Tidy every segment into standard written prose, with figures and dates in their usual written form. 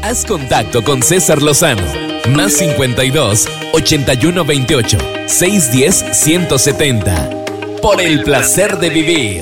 Haz contacto con César Lozano. Más 52 81 28 610 170. Por el placer de vivir.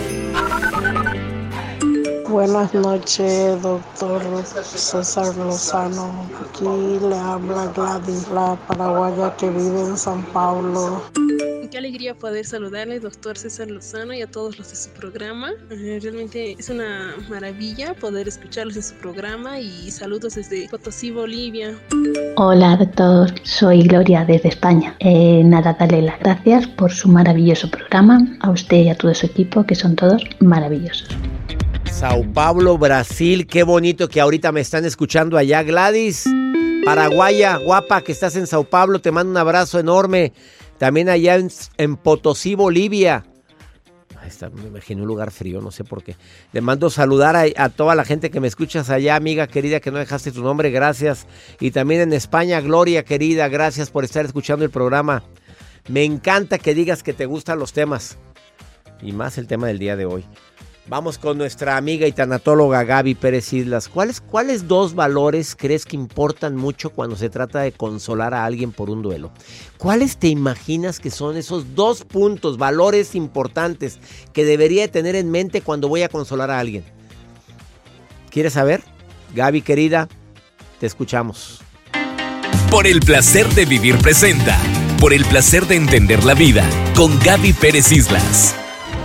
Buenas noches, doctor César Lozano. Aquí le habla Gladys, la paraguaya que vive en San Paulo. Qué alegría poder saludarle, doctor César Lozano, y a todos los de su programa. Realmente es una maravilla poder escucharlos en su programa, y saludos desde Potosí, Bolivia. Hola, doctor. Soy Gloria desde España. Darle las gracias por su maravilloso programa, a usted y a todo su equipo, que son todos maravillosos. Sao Paulo, Brasil, qué bonito que ahorita me están escuchando allá. Gladys, paraguaya, guapa, que estás en Sao Paulo, te mando un abrazo enorme. También allá en Potosí, Bolivia. Me imaginé un lugar frío, no sé por qué. Le mando saludar a toda la gente que me escuchas allá, amiga querida, que no dejaste tu nombre, gracias. Y también en España, Gloria, querida, gracias por estar escuchando el programa. Me encanta que digas que te gustan los temas. Y más el tema del día de hoy. Vamos con nuestra amiga y tanatóloga Gaby Pérez Islas. ¿Cuáles dos valores crees que importan mucho cuando se trata de consolar a alguien por un duelo? ¿Cuáles te imaginas que son esos dos puntos, valores importantes que debería tener en mente cuando voy a consolar a alguien? ¿Quieres saber? Gaby, querida, te escuchamos. Por el placer de vivir presenta. Por el placer de entender la vida. Con Gaby Pérez Islas.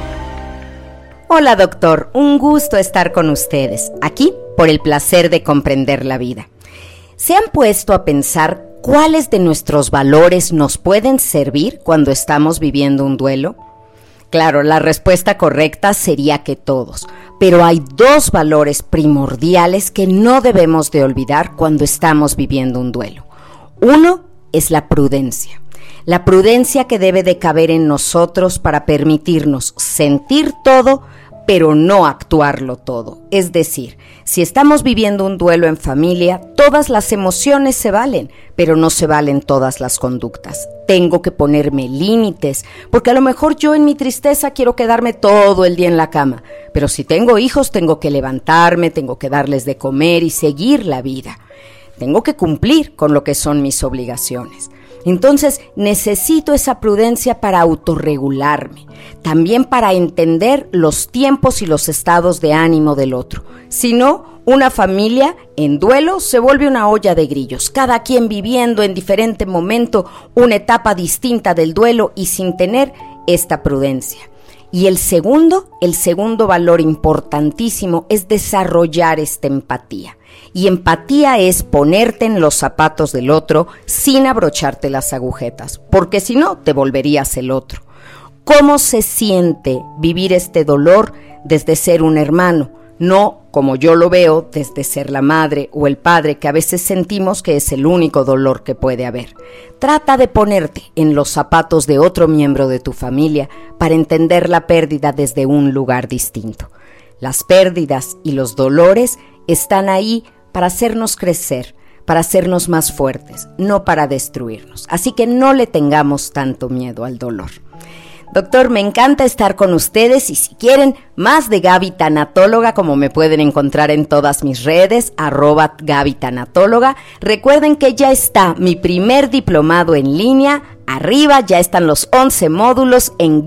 Hola, doctor, un gusto estar con ustedes, aquí por el placer de comprender la vida. ¿Se han puesto a pensar cuáles de nuestros valores nos pueden servir cuando estamos viviendo un duelo? Claro, la respuesta correcta sería que todos, pero hay dos valores primordiales que no debemos de olvidar cuando estamos viviendo un duelo. Uno es la prudencia. La prudencia que debe de caber en nosotros para permitirnos sentir todo, pero no actuarlo todo. Es decir, si estamos viviendo un duelo en familia, todas las emociones se valen, pero no se valen todas las conductas. Tengo que ponerme límites, porque a lo mejor yo en mi tristeza quiero quedarme todo el día en la cama, pero si tengo hijos tengo que levantarme, tengo que darles de comer y seguir la vida. Tengo que cumplir con lo que son mis obligaciones. Entonces necesito esa prudencia para autorregularme, también para entender los tiempos y los estados de ánimo del otro. Si no, una familia en duelo se vuelve una olla de grillos, cada quien viviendo en diferente momento una etapa distinta del duelo y sin tener esta prudencia. Y el segundo valor importantísimo es desarrollar esta empatía. Y empatía es ponerte en los zapatos del otro sin abrocharte las agujetas, porque si no, te volverías el otro. ¿Cómo se siente vivir este dolor desde ser un hermano? No, como yo lo veo, desde ser la madre o el padre, que a veces sentimos que es el único dolor que puede haber. Trata de ponerte en los zapatos de otro miembro de tu familia para entender la pérdida desde un lugar distinto. Las pérdidas y los dolores están ahí para hacernos crecer, para hacernos más fuertes, no para destruirnos. Así que no le tengamos tanto miedo al dolor. Doctor, me encanta estar con ustedes y si quieren más de Gaby Tanatóloga, como me pueden encontrar en todas mis redes, @Gaby Tanatóloga. Recuerden que ya está mi primer diplomado en línea. Arriba ya están los 11 módulos en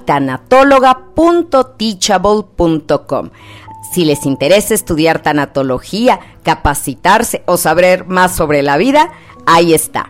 gabytanatóloga.teachable.com. Si les interesa estudiar tanatología, capacitarse o saber más sobre la vida, ahí está.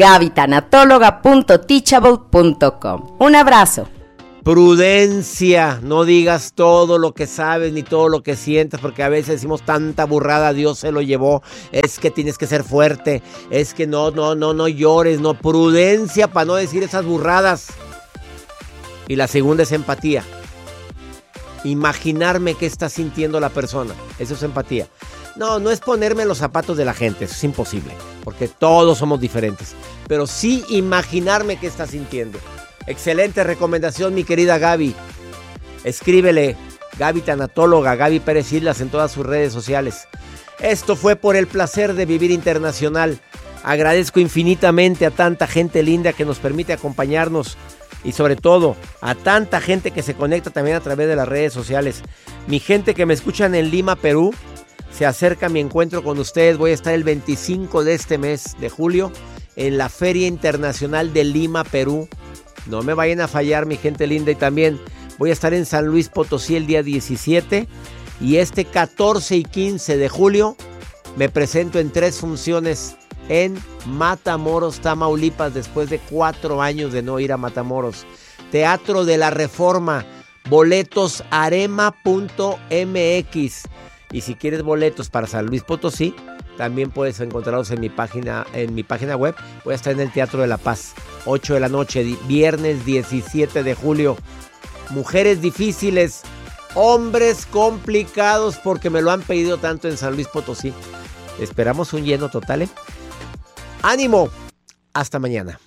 gabytanatóloga.teachable.com. Un abrazo. Prudencia, no digas todo lo que sabes ni todo lo que sientes, porque a veces decimos tanta burrada, Dios se lo llevó, es que tienes que ser fuerte, es que no llores, no, prudencia para no decir esas burradas. Y la segunda es empatía. Imaginarme qué está sintiendo la persona, eso es empatía. No es ponerme en los zapatos de la gente, eso es imposible, porque todos somos diferentes, pero sí imaginarme qué está sintiendo. Excelente recomendación, mi querida Gaby. Escríbele, Gaby Tanatóloga, Gaby Pérez Islas en todas sus redes sociales. Esto fue Por el Placer de Vivir Internacional. Agradezco infinitamente a tanta gente linda que nos permite acompañarnos y sobre todo a tanta gente que se conecta también a través de las redes sociales. Mi gente que me escuchan en Lima, Perú, Se acerca mi encuentro con ustedes. Voy a estar el 25 de este mes de julio en la Feria Internacional de Lima, Perú. No me vayan a fallar, mi gente linda. Y también voy a estar en San Luis Potosí el día 17. Y este 14 y 15 de julio me presento en 3 funciones en Matamoros, Tamaulipas, después de 4 años de no ir a Matamoros. Teatro de la Reforma, boletos arema.mx. Y si quieres boletos para San Luis Potosí, también puedes encontrarlos en mi página web. Voy a estar en el Teatro de la Paz, 8 de la noche, viernes 17 de julio. Mujeres difíciles, hombres complicados, porque me lo han pedido tanto en San Luis Potosí. Esperamos un lleno total, ¿eh? ¡Ánimo! Hasta mañana.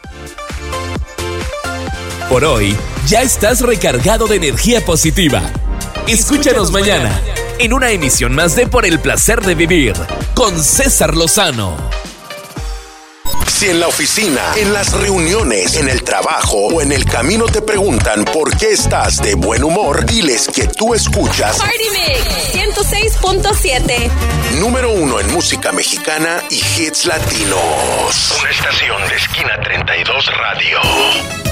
Por hoy, ya estás recargado de energía positiva. Escúchanos mañana en una emisión más de Por el Placer de Vivir con César Lozano. Si en la oficina, en las reuniones, en el trabajo o en el camino te preguntan por qué estás de buen humor, diles que tú escuchas Party Mix 106.7. Número 1 en música mexicana y hits latinos. Una estación de Esquina 32 Radio.